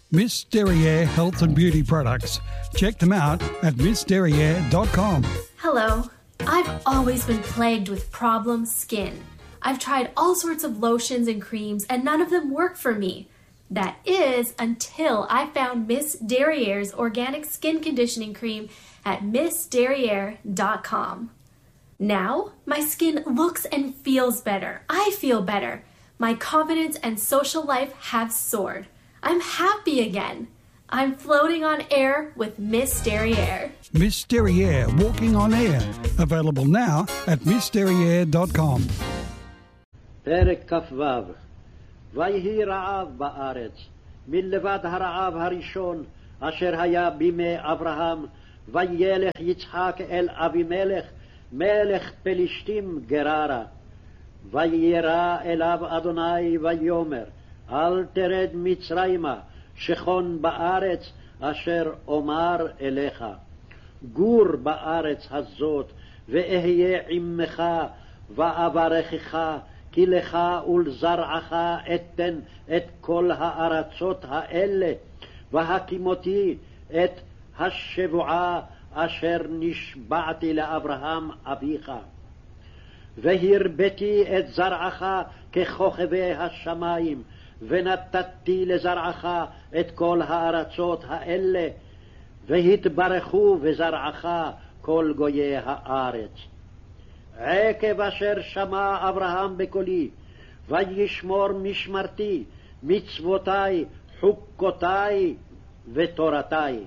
Miss Derriere Health and Beauty Products. Check them out at missderriere.com. Hello. I've always been plagued with problem skin. I've tried all sorts of lotions and creams and none of them work for me. That is until I found Miss Derriere's organic skin conditioning cream at missderriere.com. Now, my skin looks and feels better. I feel better. My confidence and social life have soared. I'm happy again. I'm floating on air with Miss Derriere. Miss Derriere Walking on Air. Available now at missderriere.com. פרק כ"ו. ויהי רעב בארץ, מלבד הרעב הראשון אשר היה בימי אברהם, וילך יצחק אל אבימלך מלך פלישתים גררה. וירא אליו אדוני ויאמר, אל תרד מצרימה, שכון בארץ אשר אומר אליך. גור בארץ הזאת, ואהיה עמך, ואברכך, כי לך ולזרעך אתן את כל הארצות האלה, והקימותי את השבועה אשר נשבעתי לאברהם אביך. והרביתי את זרעך ככוכבי השמיים, ונתתי לזרעך את כל הארצות האלה, והתברכו בזרעך כל גויי הארץ. עקב אשר שמע אברהם בקולי, וישמור משמרתי, מצוותי, חוקותי ותורתי.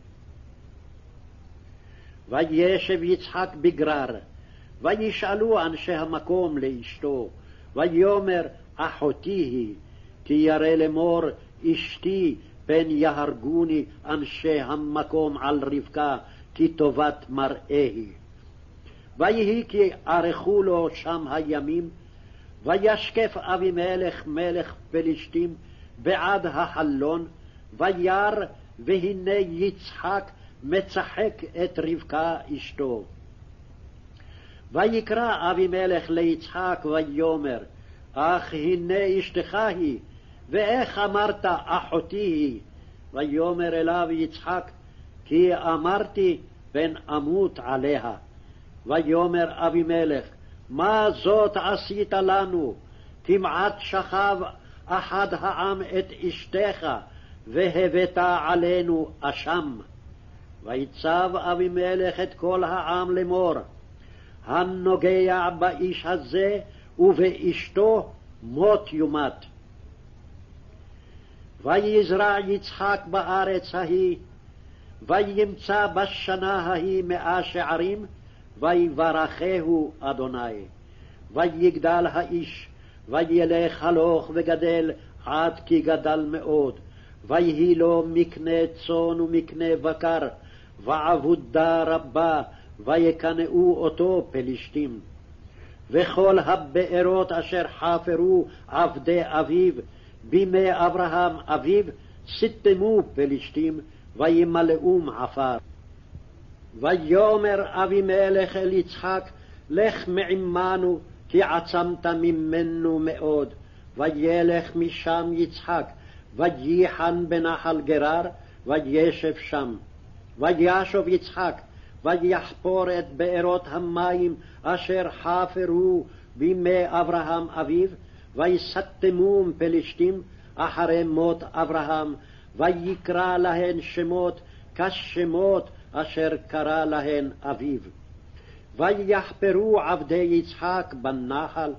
וישב יצחק בגרר, וישאלו אנשי המקום לאשתו, ויאמר אחותי היא, כי ירא לאמור אשתי, פן יהרגוני אנשי המקום על רבקה, כי טובת מראה היא. ויהי כי ערכו לו שם הימים, וישקף אבימלך מלך פלישתים בעד החלון, וירא והנה יצחק מצחק את רבקה אשתו. ויקרא אבימלך ליצחק ויאמר, אך הנה אשתך היא, ואיך אמרת אחותי היא? ויאמר אליו יצחק, כי אמרתי פן אמות עליה. ויאמר אבימלך, מה זאת עשית לנו? כמעט שכב אחד העם את אשתך, והבאת עלינו אשם. ויצב אבימלך את כל העם לאמור, הנוגע באיש הזה ובאשתו מות יומת. ויזרע יצחק בארץ ההיא, וימצא בשנה ההיא 100 שערים, ויברכהו אדוני. ויגדל האיש, וילך הלוך וגדל עד כי גדל מאוד, ויהי לו מקנה צאן ומקנה בקר, ועבודה רבה, ויקנאו אותו פלישתים. וכל הבארות אשר חפרו עבדי אביו בימי אברהם אביו, סתמו פלישתים, וימלאום עפר. ויאמר אבימלך אל יצחק, לך מעמנו, כי עצמת ממנו מאוד. וילך משם יצחק, וייחן בנחל גרר, וישב שם. וישוב יצחק, ויחפור את בארות המים אשר חפרו בימי אברהם אביו, ויסתמום פלישתים אחרי מות אברהם, ויקרא להן שמות כשמות אשר קרא להן אביו. ויחפרו עבדי יצחק בנחל,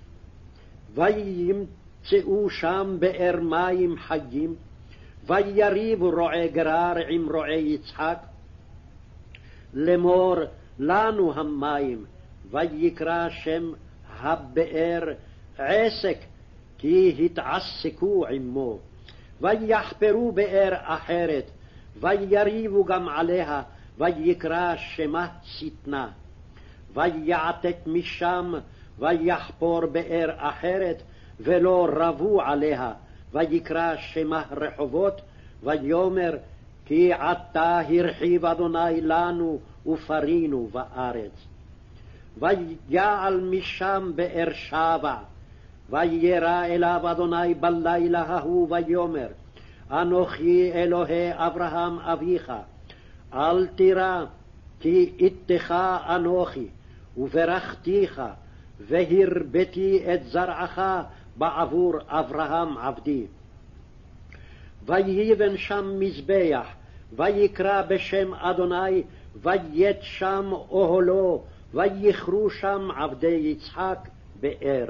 וימצאו שם באר מים חיים, ויריבו רועי גרר עם רועי יצחק, לאמור לנו המים, ויקרא שם הבאר עסק, כי התעסקו עמו. ויחפרו באר אחרת, ויריבו גם עליה, ויקרא שמה שטנה. ויעתק משם, ויחפור באר אחרת, ולא רבו עליה, ויקרא שמה רחובות, ויאמר, כי עתה הרחיב אדוני לנו ופרינו בארץ. ויעל משם באר שבע, וירא אליו אדוני בלילה ההוא, ויאמר, אנוכי אלוהי אברהם אביך, אל תירא, כי איתך אנוכי, וברכתיך, והרביתי את זרעך בעבור אברהם עבדי. ויבן שם מזבח, ויקרא בשם אדוני, ויית שם אוהלו, ויכרו שם עבדי יצחק באר.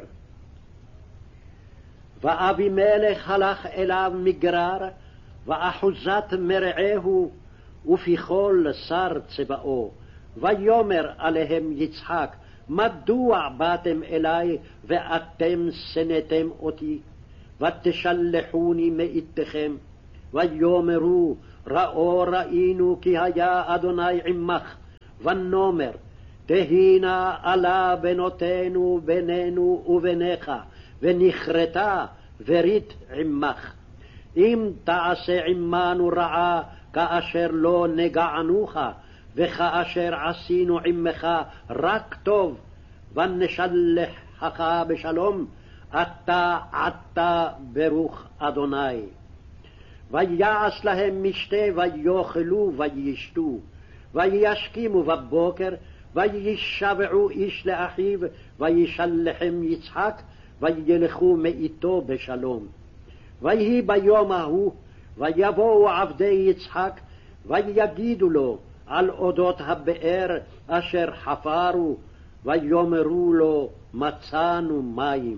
ואבימלך הלך אליו מגרר, ואחוזת מרעהו, ופיכול שר צבאו. ויאמר עליהם יצחק, מדוע באתם אלי, ואתם שנאתם אותי, ותשלחוני מאיתכם? ויאמרו, ראינו כי היה אדוני עמך, ונאמר, תהינה עלה בנותינו בינינו וביניך, ונכרתה ורית עמך. אם תעשה עמנו רעה, כאשר לא נגענוך, וכאשר עשינו עמך רק טוב, ונשלחך בשלום, אתה עתה ברוך אדוני. ויעש להם משתה, ויאכלו וישתו, וישכימו בבוקר, וישבעו איש לאחיו, וישלחם יצחק, וילכו מאיתו בשלום. ויהי ביום ההוא, ויבואו עבדי יצחק, ויגידו לו על אודות הבאר אשר חפרו, ויאמרו לו, מצאנו מים.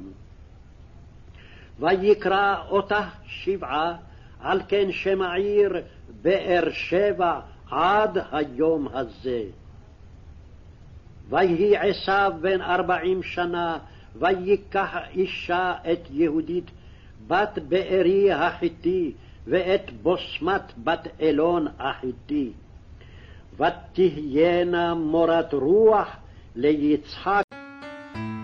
ויקרא אותה שבעה, על כן שם העיר באר שבע עד היום הזה. ויהי עשיו בן 40 שנה, ויקח אישה את יהודית, בת בארי החיתי, ואת בוסמת בת אלון החיתי. ותהיינה מורת רוח ליצחק